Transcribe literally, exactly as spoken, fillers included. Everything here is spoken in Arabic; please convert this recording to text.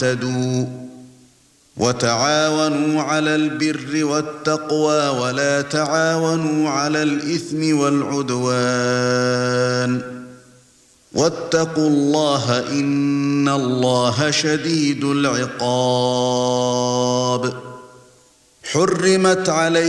تَعْتَدُوا وَتَعَاوَنُوا عَلَى الْبِرِّ وَالتَّقْوَى وَلَا تَعَاوَنُوا عَلَى الْإِثْمِ وَالْعُدْوَانِ وَاتَّقُوا اللَّهَ إِنَّ اللَّهَ شَدِيدُ الْعِقَابِ. حُرِّمَتْ عليكم